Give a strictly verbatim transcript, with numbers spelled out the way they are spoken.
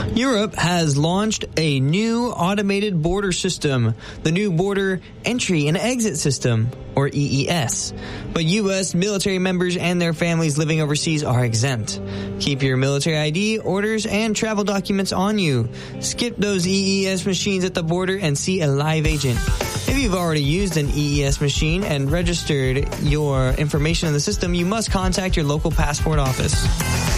Europe has launched a new automated border system, the new Border Entry and Exit System, or E E S. But U S military members and their families living overseas are exempt. Keep your military I D, orders, and travel documents on you. Skip those E E S machines at the border and see a live agent. If you've already used an E E S machine and registered your information in the system, you must contact your local passport office.